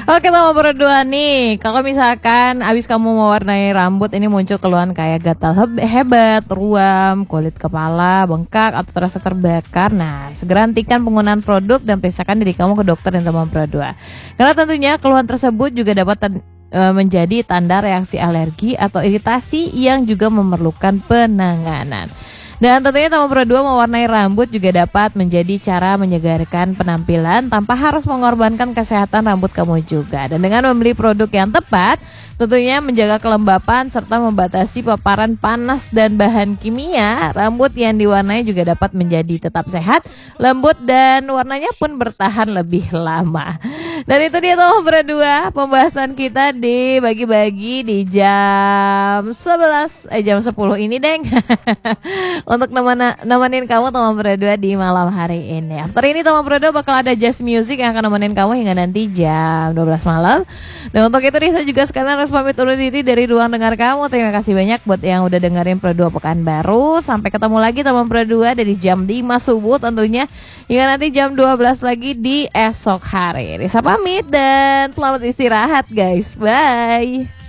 Oke, sama berdua nih. Kalau misalkan abis kamu mewarnai rambut ini muncul keluhan kayak gatal hebat, ruam, kulit kepala, bengkak atau terasa terbakar. Nah, segera hentikan penggunaan produk dan periksakan diri kamu ke dokter dan teman berdua. Karena tentunya keluhan tersebut juga dapat menjadi tanda reaksi alergi atau iritasi yang juga memerlukan penanganan. Dan tentunya Tama Pro2 mewarnai rambut juga dapat menjadi cara menyegarkan penampilan tanpa harus mengorbankan kesehatan rambut kamu juga. Dan dengan membeli produk yang tepat, tentunya menjaga kelembapan serta membatasi paparan panas dan bahan kimia, rambut yang diwarnai juga dapat menjadi tetap sehat, lembut dan warnanya pun bertahan lebih lama. Dan itu dia Tama Pro2 pembahasan kita di bagi-bagi di jam 10 ini, Deng. Untuk nemenin kamu Tama Pro2 di malam hari ini. After ini Tama Pro2 bakal ada jazz music yang akan nemenin kamu hingga nanti jam 12 malam. Dan untuk itu Risa juga sekarang harus pamit undur diri dari ruang dengar kamu. Terima kasih banyak buat yang udah dengerin Pro2 Pekanbaru. Sampai ketemu lagi Tama Pro2 dari jam 5 subuh tentunya hingga nanti jam 12 lagi di esok hari. Risa pamit dan selamat istirahat guys. Bye.